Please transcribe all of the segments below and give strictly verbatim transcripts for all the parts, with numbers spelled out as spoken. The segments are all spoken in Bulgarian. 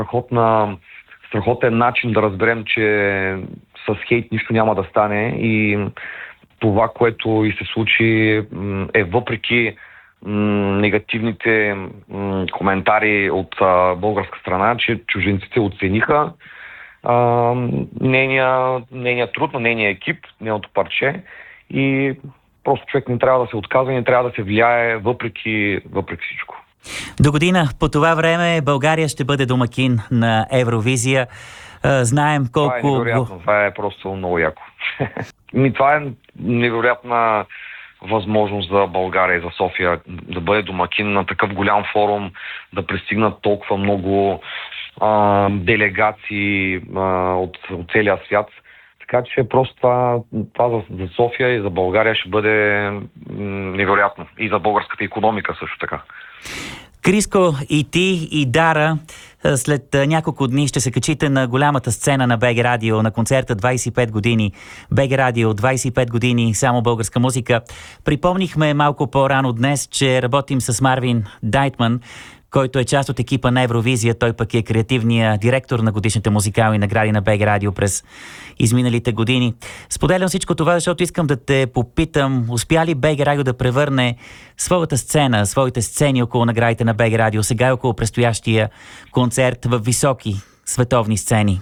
Страхотна, страхотен начин да разберем, че с хейт нищо няма да стане и това, което и се случи, е въпреки негативните коментари от българска страна, че чужденците оцениха нейния, нейния труд на нейния екип, нейното парче и просто човек не трябва да се отказва, не трябва да се влияе въпреки, въпреки всичко. До година по това време България ще бъде домакин на Евровизия. Знаем колко... Това е невероятно, това е просто много яко. И това е невероятна възможност за България и за София да бъде домакин на такъв голям форум, да пристигнат толкова много а, делегации а, от, от целия свят. Така че просто това, това за, за София и за България ще бъде невероятно. И за българската икономика също така. Криско, и ти, и Дара след няколко дни ще се качите на голямата сцена на БГ Радио, на концерта двайсет и пет години. БГ Радио, двайсет и пет години, само българска музика. Припомнихме малко по-рано днес, че работим с Марвин Дайтман, който е част от екипа на Евровизия. Той пък е креативният директор на годишните музикални награди на БГ Радио през изминалите години. Споделям всичко това, защото искам да те попитам, успя ли БГ Радио да превърне своята сцена, своите сцени около наградите на БГ Радио, сега и около предстоящия концерт в високи световни сцени?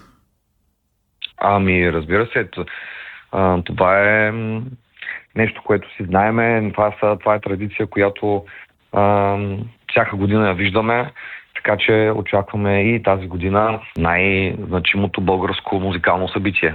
Ами, разбира се, това е нещо, което си знаеме. Това, са, това е традиция, която всяка година я виждаме, така че очакваме и тази година най-значимото българско музикално събитие.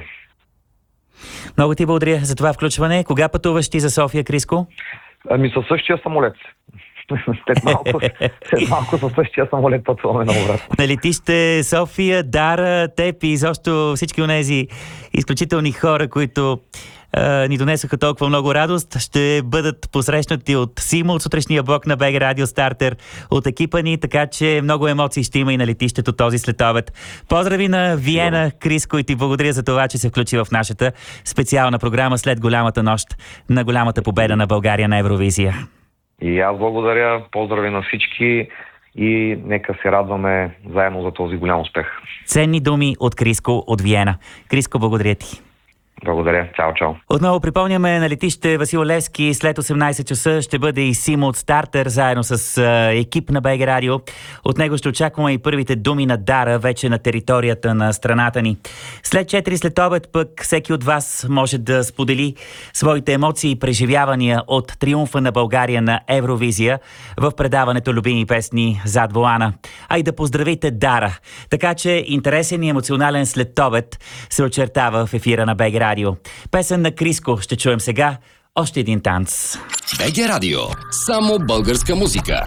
Много ти благодаря за това включване. Кога пътуваш ти за София, Криско? Ами със същия самолет. След малко, след малко със същия самолет пътуваме на обратно. На летище София, Дара, теб и изобщо всички онези изключителни хора, които Uh, ни донесоха толкова много радост, ще бъдат посрещнати от Симо, от сутрешния блок на БГ Радио Стартер, от екипа ни, така че много емоции ще има и на летището този следобед. Поздрави на Виена, Криско, и ти благодаря за това, че се включи в нашата специална програма след голямата нощ на голямата победа на България на Евровизия. И аз благодаря, поздрави на всички и нека се радваме заедно за този голям успех. Ценни думи от Криско от Виена. Криско, благодаря ти. Благодаря. Чао, чао. Отново припомняме, на летище Васил Левски след осемнайсет часа ще бъде и Симо от Стартер, заедно с е, екип на БГ Радио. От него ще очакваме и първите думи на Дара, вече на територията на страната ни. След четири след обед пък всеки от вас може да сподели своите емоции и преживявания от триумфа на България на Евровизия в предаването Любими песни зад волана. А и да поздравите Дара. Така че интересен и емоционален следобед се очертава в ефира на БГ Радио. Песен на Криско ще чуем сега. Още един танц. БГ Радио. Само българска музика.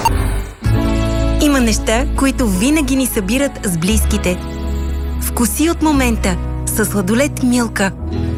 Има неща, които винаги ни събират с близките. Вкуси от момента със сладолед Милка.